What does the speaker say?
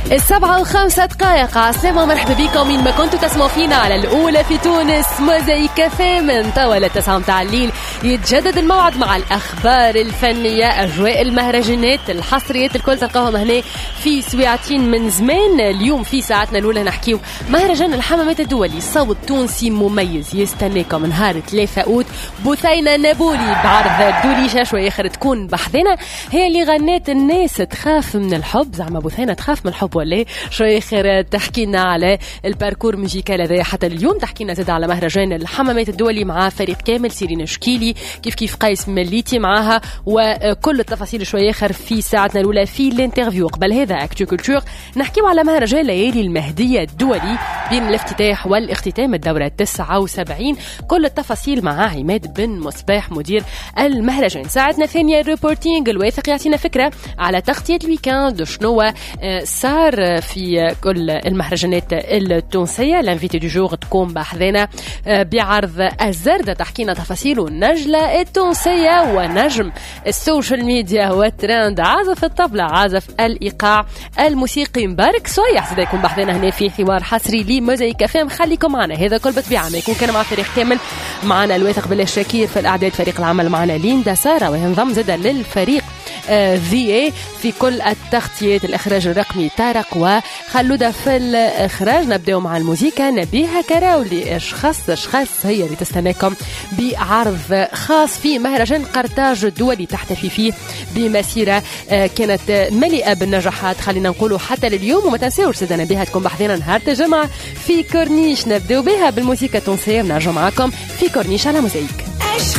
7:05 عسلامة ومرحبا بكم من ما كنتوا تسمعوا فينا على الأولى في تونس موزايك كافيه من طاولة 9 متاع الليل. يتجدد الموعد مع الأخبار الفنية، أجواء المهرجانات، الحصريات الكل تلقاهم هنا في سويعتين من زمان. اليوم في ساعتنا الأولى نحكيو مهرجان الحمامات الدولي، صوت تونسي مميز يستناكم نهار 3 أوت. بثينة نابولي بعرض دوليشة شوية آخر تكون بحذنا، هي اللي غنات الناس تخاف من الحب. زعما بثينة تخاف من الحب ولا شوية خير تحكينا على الباركور ميوزيكال هذا. حتى اليوم تحكينا زاد على مهرجان الحمامات الدولي مع فريق كامل، سيرين شكيلي كيف قيس مليتي معاها، وكل التفاصيل شوية خير في ساعتنا الأولى في الانترفيو. قبل هذا اكتو كولتور نحكيو على مهرجان ليالي المهدية الدولي بين الافتتاح والاختتام الدورة 79. كل التفاصيل مع عماد بن مصباح مدير المهرجان. ساعتنا الثانية الريبورتينج الواثق يعطينا فكرة على تغطية الويكاند شنو صار في كل المهرجانات التونسية. الانفيتي دو جور تكون بحذنا بعرض الزردة، تحكينا تفاصيل النجلة التونسية ونجم السوشيال ميديا والترند، عازف الطبلة، عازف الإيقاع الموسيقي مبارك صويح زاد يكون بحذنا هنا في حوار حصري لموزايك كافيه. خليكم معنا، هذا كل بطبيعة ما يكون كان مع فريق كامل. معنا الواثق بالله الشاكير في الأعداد، فريق العمل معنا ليندا سارة، وينضم زاد للفريق في كل التغطيات، الإخراج الرقمي طارق وخلودة في الإخراج. نبدأ مع الموسيقى، نبيها كراولي أشخاص هي اللي تستناكم بعرض خاص في مهرجان قرطاج الدولي، تحتفي فيه بمسيرة كانت مليئة بالنجاحات خلينا نقولوا حتى لليوم. وما تنساوش زاد نبيها تكون بحضينا نهار الجمعة في كورنيش. نبدأ بها بالموسيقى التونسية، نرجع معكم في كورنيش على موزايك.